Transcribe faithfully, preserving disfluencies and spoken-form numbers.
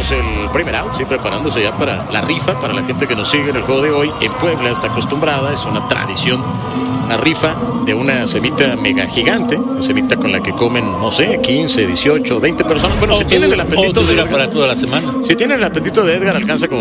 tenemos el primer out, sí, preparándose ya para la rifa, para la gente que nos sigue en el juego de hoy. En Puebla está acostumbrada, es una tradición, una rifa de una semita mega gigante, una semita con la que comen, no sé, quince, dieciocho, veinte personas. Bueno, o si tu, tienen el apetito de Edgar, para toda la semana. Si tienen el apetito de Edgar, alcanza como